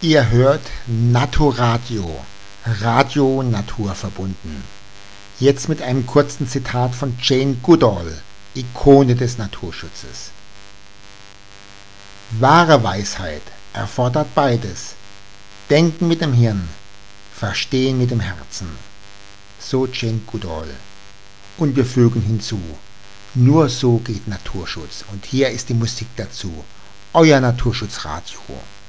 Ihr hört Naturadio, Radio naturverbunden. Jetzt mit einem kurzen Zitat von Jane Goodall, Ikone des Naturschutzes. Wahre Weisheit erfordert beides: Denken mit dem Hirn, Verstehen mit dem Herzen. So Jane Goodall. Und wir fügen hinzu: Nur so geht Naturschutz. Und hier ist die Musik dazu. Euer Naturschutzradio.